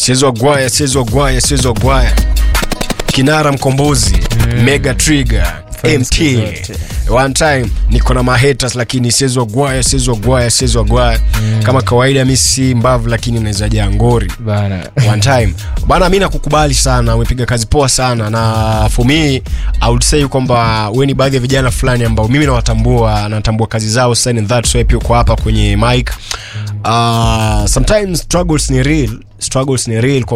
Siwezi gwaya. Kinara mkombozi, Mega Trigger, MT. One time niko na mahaters lakini siwezi gwaya. Kama kawaida mimi si mbavu lakini naweza jangori bana. One time bana, mimi nakukubali sana, umepiga kazi poa sana, na for me I would say kwamba wewe ni baadhi ya vijana fulani ambao mimi natambua kazi zao sana, and that's why pia uko hapa kwenye mic. Sometimes struggles ni real